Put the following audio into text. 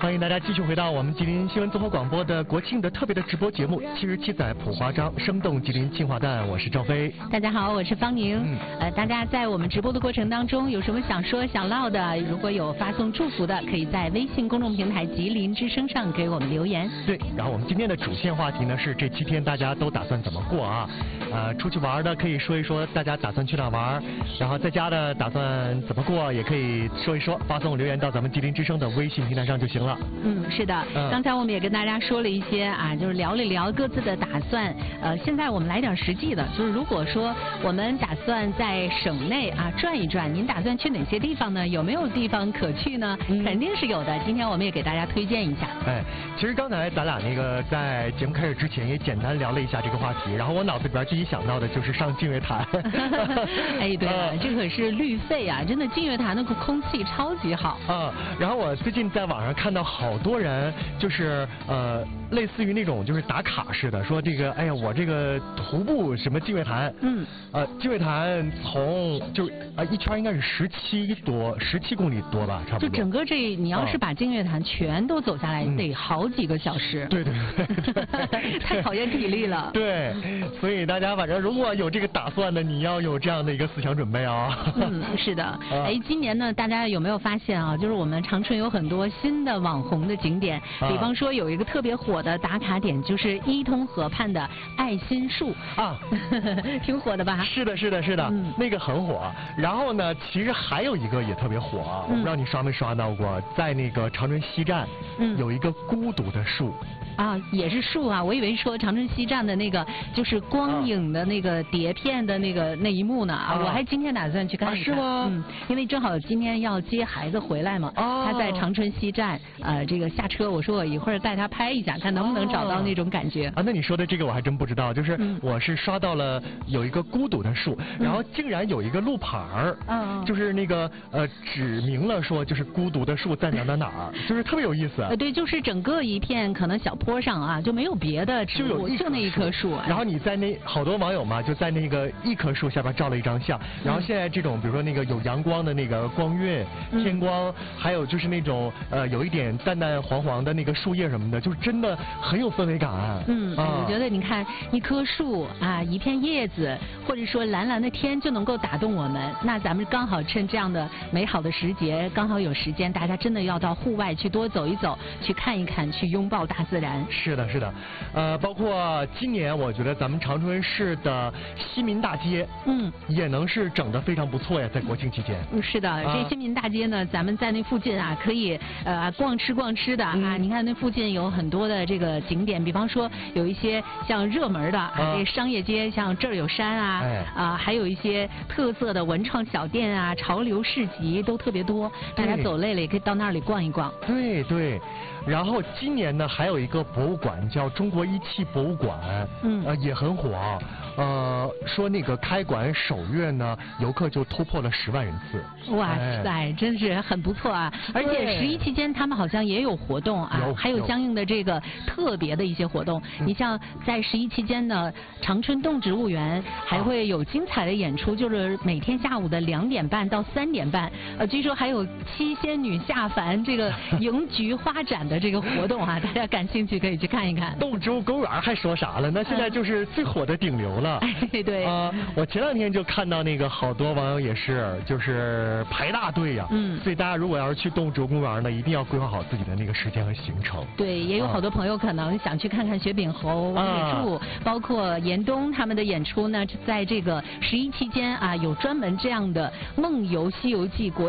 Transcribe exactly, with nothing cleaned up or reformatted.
欢迎大家继续回到我们吉林新闻综合广播的国庆的特别的直播节目《七十七载普华章，生动吉林庆华诞》，我是赵飞。 大家好，我是方宁。 嗯、 呃，大家在我们直播的过程当中有什么想说想唠的，如果有发送祝福的，可以在微信公众平台吉林之声上给我们留言。 对，然后我们今天的主线话题呢是这七天大家都打算怎么过啊？呃，出去玩的可以说一说大家打算去哪玩，然后在家的打算怎么过也可以说一说，发送留言到咱们吉林之声的微信平台上就行了。 嗯，是的， 嗯、 刚才我们也跟大家说了一些啊，就是聊了聊各自的打算。呃，现在我们来点实际的，就是如果说我们打算在省内啊转一转，您打算去哪些地方呢？有没有地方可去呢？嗯、肯定是有的。今天我们也给大家推荐一下。 哎，其实刚才咱俩那个在节目开始之前也简单聊了一下这个话题，然后我脑子里边第一想到的就是上净月潭。 哎，对了，呃、这可是绿肺啊，真的净月潭那个空气超级好。 啊、嗯，然后我最近在网上看到好多人就是呃类似于那种就是打卡似的，说这个哎呀我这个徒步什么净月潭，嗯，呃净月潭从就啊、呃、一圈应该是十七多十七公里多吧，差不多。 就整个这你要是把净月潭全都走下来， 嗯、 得好几个小时。 对对对， 太考验体力了。 对，所以大家反正如果有这个打算的，你要有这样的一个思想准备啊。 嗯，是的。哎，今年呢，大家有没有发现啊？就是我们长春有很多新的网红的景点，比方说有一个特别火的打卡点，就是伊通河畔的爱心树啊， 挺火的吧？ 是的，是的，是的，嗯、那个很火。然后呢，其实还有一个也特别火啊，我不知道你刷没刷到过，在那个长春西站，嗯，有一个孤独的树。 啊，也是树啊！我以为说长春西站的那个就是光影的那个碟片的那个那一幕呢啊！我还今天打算去看一看。 啊、是吗？ 嗯，因为正好今天要接孩子回来嘛， 啊、 他在长春西站呃这个下车，我说我一会儿带他拍一下，看能不能找到那种感觉。 啊，那你说的这个我还真不知道，就是我是刷到了有一个孤独的树，嗯、然后竟然有一个路牌儿，嗯，就是那个呃指明了说就是孤独的树在哪哪哪儿，就是特别有意思。 呃，对，就是整个一片可能小坡上啊，就没有别的植物，就那一棵树。 然后你在那好多网友嘛，就在那个一棵树下边照了一张相。然后现在这种比如说那个有阳光的那个光晕、天光，还有就是那种呃有一点淡淡黄黄的那个树叶什么的，就是真的很有氛围感。 嗯，啊、我觉得你看一棵树啊，一片叶子，或者说蓝蓝的天，就能够打动我们。那咱们刚好趁这样的美好的时节，刚好有时间，大家真的要到户外去多走一走，去看一看，去拥抱大自然。 是的，是的，呃，包括今年我觉得咱们长春市的西民大街，嗯，也能是整得非常不错呀，在国庆期间。 嗯，是的，啊、这西民大街呢，咱们在那附近啊，可以呃逛吃逛吃的、嗯、啊。你看那附近有很多的这个景点，比方说有一些像热门的啊，啊这商业街，像这儿有山啊，哎、啊，还有一些特色的文创小店啊，潮流市集都特别多。大家走累了也可以到那里逛一逛。 对对。然后今年呢，还有一个博物馆叫中国一汽博物馆，嗯，呃，也很火。呃，说那个开馆首月呢，游客就突破了十万人次。 哇塞，哎、真是很不错啊！而且十一期间他们好像也有活动啊，有还有相应的这个特别的一些活动。嗯、你像在十一期间呢，长春动植物园还会有精彩的演出，就是每天下午的两点半到三点半，呃，据说还有七仙女下凡这个迎菊花展的这个活动啊，大家感兴趣可以去看一看。 动植物公园还说啥了？那现在就是最火的顶流了。 哎，对。 啊、呃，我前两天就看到那个好多网友也是，就是排大队呀、啊。嗯。所以大家如果要是去动植物公园呢，一定要规划好自己的那个时间和行程。 对，也有好多朋友可能想去看看雪柄猴、王铁柱，啊、包括严冬他们的演出呢，在这个十一期间啊，有专门这样的梦游西游记国